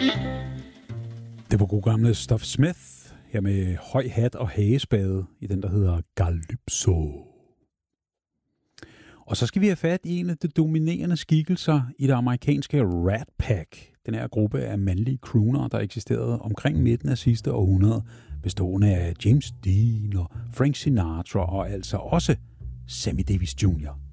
Det var god gamle Stuff Smith, her med høj hat og hagespade i den, der hedder Calypso. Og så skal vi have fat i en af de dominerende skikkelser i det amerikanske Rat Pack. Den her gruppe af mandlige crooner, der eksisterede omkring midten af sidste århundrede, bestående af James Dean og Frank Sinatra og altså også Sammy Davis Jr.